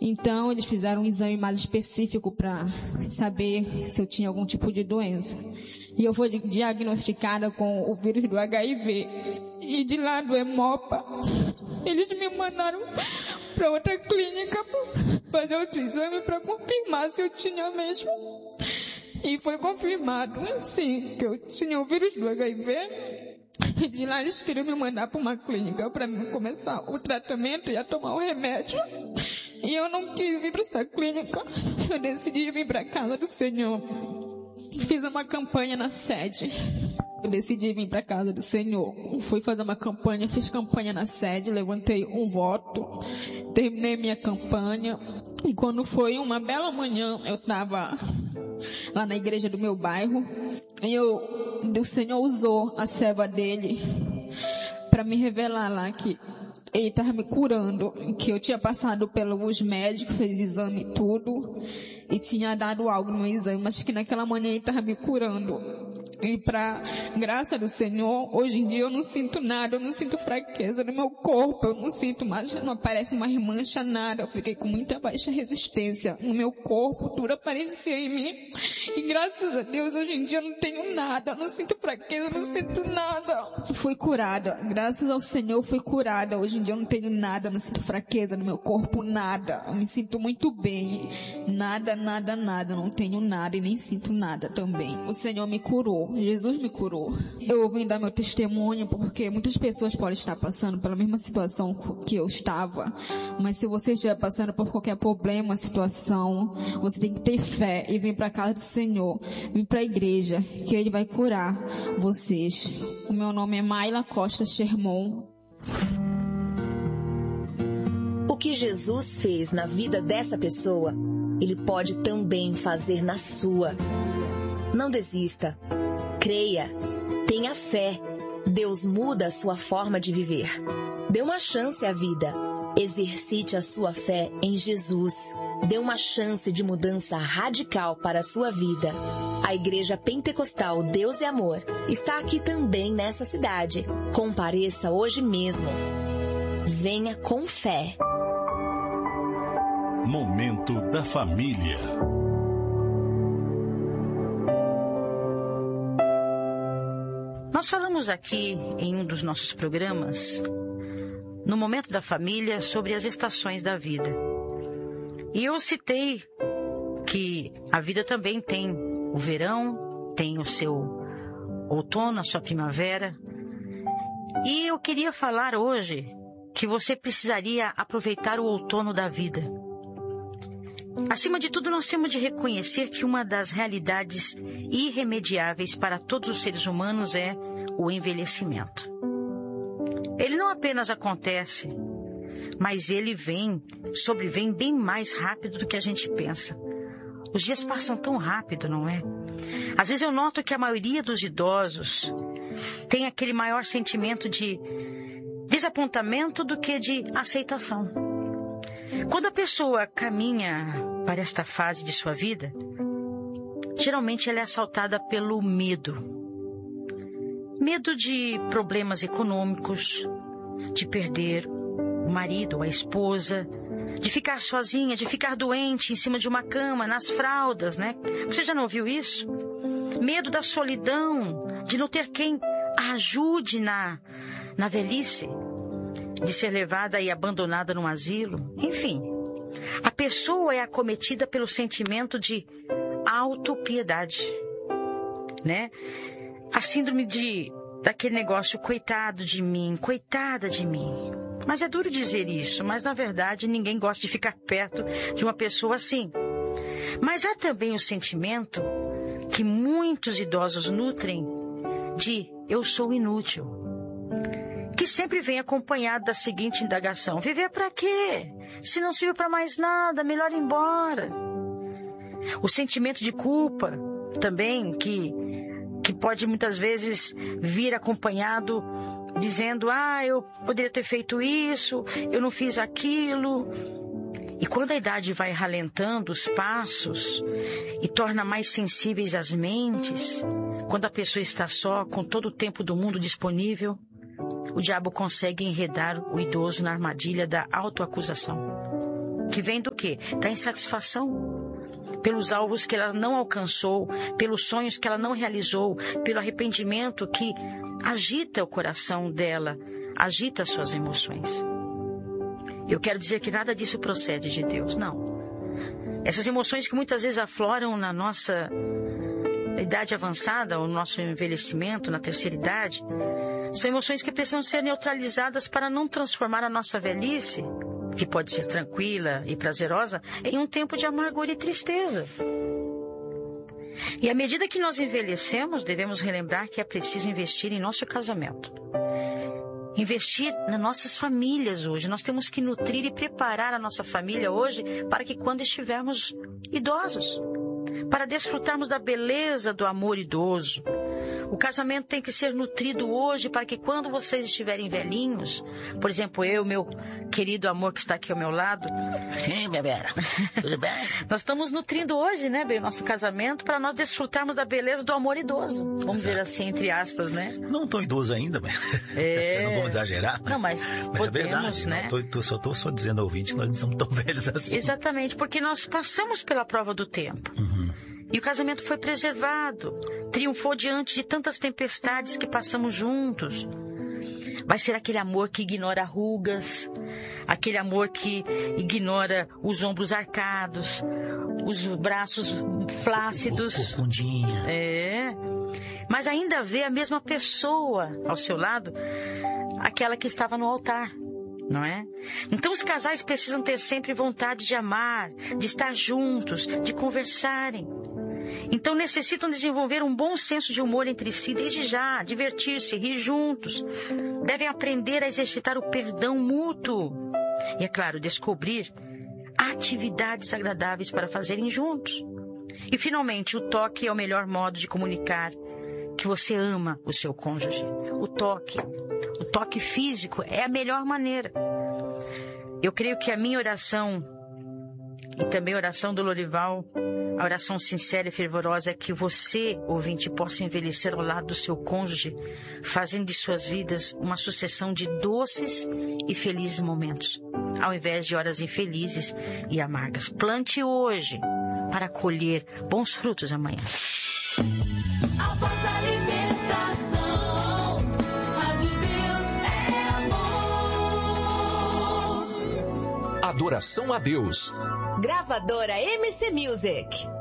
Então, eles fizeram um exame mais específico para saber se eu tinha algum tipo de doença. E eu fui diagnosticada com o vírus do HIV. E de lá do Hemopa, eles me mandaram para outra clínica para fazer outro exame para confirmar se eu tinha mesmo. E foi confirmado, sim, que eu tinha o vírus do HIV. E de lá eles queriam me mandar para uma clínica para começar o tratamento e a tomar o remédio. E eu não quis ir para essa clínica. Eu decidi vir para a casa do Senhor. Fiz uma campanha na sede. Eu decidi vir para a casa do Senhor. Fui fazer uma campanha, fiz campanha na sede, levantei um voto, terminei minha campanha. E quando foi uma bela manhã, eu estava lá na igreja do meu bairro, e o Senhor usou a serva dele para me revelar lá que ele estava me curando, que eu tinha passado pelos médicos, fez exame e tudo, e tinha dado algo no exame, mas que naquela manhã ele estava me curando. E para graça do Senhor, hoje em dia eu não sinto nada, eu não sinto fraqueza no meu corpo, eu não sinto mais, não aparece mais mancha, nada. Eu fiquei com muita baixa resistência no meu corpo, tudo aparecia em mim. E graças a Deus, hoje em dia eu não tenho nada, eu não sinto fraqueza, eu não sinto nada. Fui curada, graças ao Senhor fui curada. Hoje em dia eu não tenho nada, eu não sinto fraqueza no meu corpo, nada. Eu me sinto muito bem, nada, não tenho nada e nem sinto nada também. O Senhor me curou. Jesus me curou. Eu vim dar meu testemunho porque muitas pessoas podem estar passando pela mesma situação que eu estava, mas se você estiver passando por qualquer problema, situação, você tem que ter fé e vir para a casa do Senhor, vir para a igreja, que Ele vai curar vocês. O meu nome é Mayla Costa Sherman. O que Jesus fez na vida dessa pessoa, Ele pode também fazer na sua. Não desista. Creia, tenha fé. Deus muda a sua forma de viver. Dê uma chance à vida. Exercite a sua fé em Jesus. Dê uma chance de mudança radical para a sua vida. A Igreja Pentecostal Deus e Amor está aqui também nessa cidade. Compareça hoje mesmo. Venha com fé. Momento da Família. Nós falamos aqui em um dos nossos programas, no Momento da Família, sobre as estações da vida. E eu citei que a vida também tem o verão, tem o seu outono, a sua primavera. E eu queria falar hoje que você precisaria aproveitar o outono da vida. Acima de tudo, nós temos de reconhecer que uma das realidades irremediáveis para todos os seres humanos é o envelhecimento. Ele não apenas acontece, mas ele sobrevém bem mais rápido do que a gente pensa. Os dias passam tão rápido, não é? Às vezes eu noto que a maioria dos idosos tem aquele maior sentimento de desapontamento do que de aceitação. Quando a pessoa caminha para esta fase de sua vida, geralmente ela é assaltada pelo medo. Medo de problemas econômicos, de perder o marido ou a esposa, de ficar sozinha, de ficar doente em cima de uma cama, nas fraldas, né? Você já não ouviu isso? Medo da solidão, de não ter quem a ajude na velhice, de ser levada e abandonada num asilo. Enfim, a pessoa é acometida pelo sentimento de autopiedade, né? A síndrome daquele negócio, coitado de mim, coitada de mim. Mas é duro dizer isso, mas na verdade ninguém gosta de ficar perto de uma pessoa assim. Mas há também o sentimento que muitos idosos nutrem de eu sou inútil, que sempre vem acompanhado da seguinte indagação: viver para quê? Se não serve para mais nada, melhor ir embora. O sentimento de culpa também, que pode muitas vezes vir acompanhado dizendo: eu poderia ter feito isso, eu não fiz aquilo. E quando a idade vai ralentando os passos e torna mais sensíveis as mentes, quando a pessoa está só, com todo o tempo do mundo disponível, o diabo consegue enredar o idoso na armadilha da autoacusação. que vem do quê? Da insatisfação, pelos alvos que ela não alcançou, pelos sonhos que ela não realizou, pelo arrependimento que agita o coração dela, agita as suas emoções. Eu quero dizer que nada disso procede de Deus, não. Essas emoções que muitas vezes afloram na nossa idade avançada, ou no nosso envelhecimento, na terceira idade, são emoções que precisam ser neutralizadas para não transformar a nossa velhice, que pode ser tranquila e prazerosa, em um tempo de amargura e tristeza. E à medida que nós envelhecemos, devemos relembrar que é preciso investir em nosso casamento. Investir nas nossas famílias hoje. Nós temos que nutrir e preparar a nossa família hoje para que quando estivermos idosos, para desfrutarmos da beleza do amor idoso. O casamento tem que ser nutrido hoje para que quando vocês estiverem velhinhos, por exemplo, eu, meu querido amor que está aqui ao meu lado, bebê, tudo bem? Nós estamos nutrindo hoje, né, bem, o nosso casamento para nós desfrutarmos da beleza do amor idoso. Vamos dizer assim, entre aspas, né? Não estou idoso ainda, mas não vamos exagerar. Não, mas podemos, é verdade, né? Só estou dizendo ao ouvinte que nós não somos tão velhos assim. Exatamente, porque nós passamos pela prova do tempo. E o casamento foi preservado, triunfou diante de tantas tempestades que passamos juntos. Vai ser aquele amor que ignora rugas, aquele amor que ignora os ombros arcados, os braços flácidos. Corcundinha. Mas ainda vê a mesma pessoa ao seu lado, aquela que estava no altar. Não é? Então os casais precisam ter sempre vontade de amar, de estar juntos, de conversarem. Então necessitam desenvolver um bom senso de humor entre si desde já, divertir-se, rir juntos. Devem aprender a exercitar o perdão mútuo. E, é claro, descobrir atividades agradáveis para fazerem juntos. E, finalmente, o toque é o melhor modo de comunicar que você ama o seu cônjuge. O toque físico é a melhor maneira. Eu creio que a minha oração e também a oração do Lorival, a oração sincera e fervorosa é que você, ouvinte, possa envelhecer ao lado do seu cônjuge, fazendo de suas vidas uma sucessão de doces e felizes momentos, ao invés de horas infelizes e amargas. Plante hoje para colher bons frutos amanhã. A voz da libertação, Rádio Deus é amor. Adoração a Deus. Gravadora MC Music.